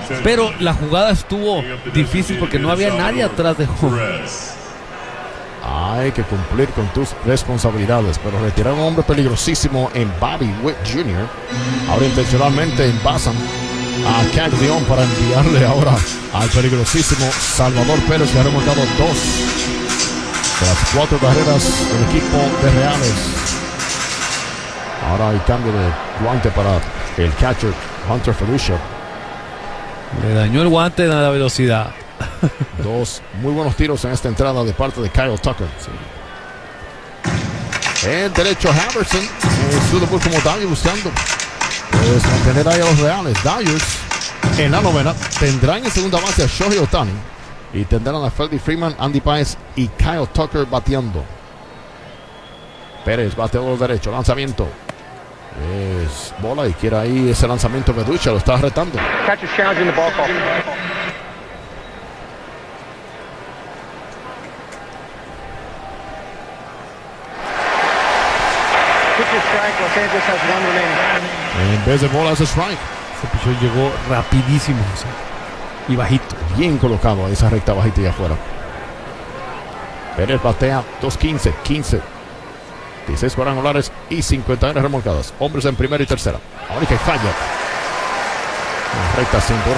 pero la jugada estuvo difícil porque no había nadie atrás de home. Hay que cumplir con tus responsabilidades, pero retirar a un hombre peligrosísimo en Bobby Witt Jr. Ahora intencionalmente envasan a Caglione para enviarle ahora al peligrosísimo Salvador Pérez, que ha remontado 2 de las 4 carreras del equipo de Reales. Ahora hay cambio de guante para el catcher Hunter Felicia. Le dañó el guante de la velocidad. 2 muy buenos tiros en esta entrada de parte de Kyle Tucker. El derecho Haverson, su debut como Dodgers, buscando pues mantener ahí a los Reales. Dodgers en la novena tendrán en segunda base a Shohei Ohtani y tendrán a Freddie Freeman, Andy Páez y Kyle Tucker bateando. Pérez, bateador derecho, lanzamiento. Es bola y quiere ahí ese lanzamiento. Meducha lo está retando. Catcher's challenging the ball call. Pitcher strike. Los Angeles has 1 remaining. En vez de bola es strike. Ese pichón llegó rapidísimo, o sea, y bajito. Bien colocado a esa recta bajita y afuera. Pérez batea 2-15, 15. 16 cuadrangulares y 51 remolcadas. Hombres en primera y tercera. Ahora que falla. Recta 5.